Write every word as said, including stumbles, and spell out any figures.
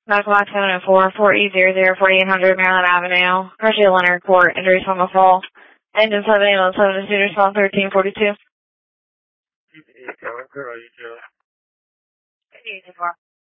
Medical Act seven oh four, four E zero zero, forty-eight hundred Maryland Avenue. Garcia Leonard Court, injuries from a fall. Engine seven eight one seven, to response thirteen forty-two. eight seven, correct, you too. eight two four.